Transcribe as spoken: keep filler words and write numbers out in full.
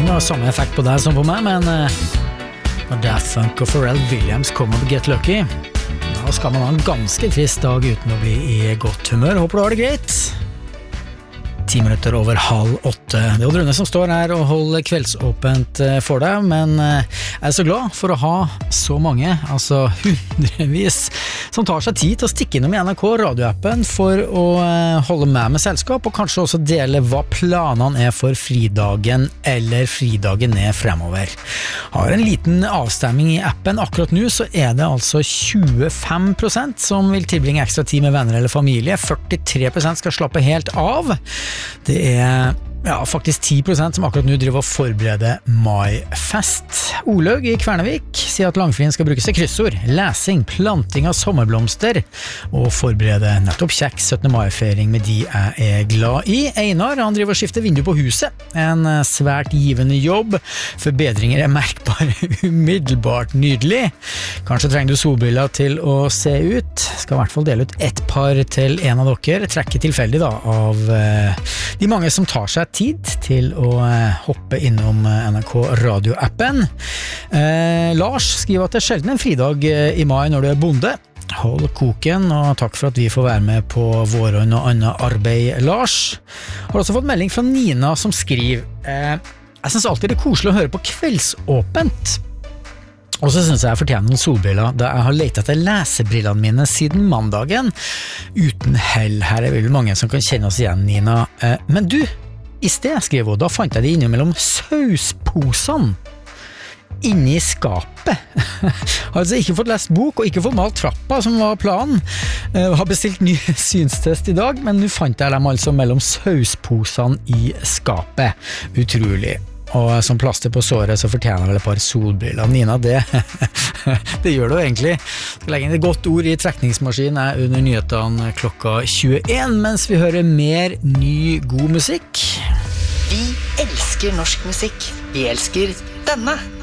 det var samme effekt på deg som på meg, men uh, når Daft Punk og Pharrell Williams kommer på Get Lucky, da skal man ha en ganske trist dag uten å bli i godt humør. Håper du har det greit. Ti minutter over halv åtte. Det er jo Rune som står her og holder kveldsåpent for deg, men jeg er så glad for å ha så mange, altså hundrevis, som tar seg tid til å stikke innom i N R K radioappen for å holde med med selskap, og kanskje også dele hva planene er for fridagen eller fridagen er fremover. Har en liten avstemming i appen akkurat nå, så er det altså tjuefem prosent som vil tilbringe ekstra tid med venner eller familie, førtitre prosent skal slappe helt av. Det er ja, faktisk ti prosent som akkurat nå driver og forbereder Maifest. Olaug i Kvernevik sier at langfrien skal brukes til kryssord, lesing, planting av sommerblomster og forberede nettopp kjekk syttende mai-feiring med de jeg er glad i. Einar, han driver og skifter vindu på huset. En svært givende jobb. Forbedringer er merkbare umiddelbart nydelig. Kanskje trenger du solbriller til å se ut. Skal i hvert fall dele ut ett par til en av dere. Trekke tilfeldig da av uh, de mange som tar seg tid til å hoppe innom N R K radioappen. Eh, Lars skriver at det er sjelden en fridag i mai når du er bonde. Hold koken, og takk for at vi får være med på våren og annet arbeid, Lars. Har også fått melding fra Nina som skriver eh, jeg synes alltid det er koselig å høre på kveldsåpent. Og så synes jeg jeg fortjener noen solbriller da jeg har letet etter lesebrillene mine siden mandagen. Uten hell, her er vel mange som kan kjenne oss igjen, Nina. Eh, men du, i sted, skrev hun, da fant jeg det inne mellom sausposene inne i skapet. Altså ikke fått lest bok og ikke fått malt trappa som var planen. Jeg har bestilt ny synstest i dag, men nå fant jeg dem altså mellom sausposene i skapet. Utrolig. Og som plaster på såret så fortjener vel et par solbriller. Nina, det, det gjør du egentlig. Skal legge inn et godt ord i trekningsmaskinen er under nyhetene klokka tjueen, mens vi hører mer ny, god musikk. Vi elsker norsk musikk. Vi elsker denne.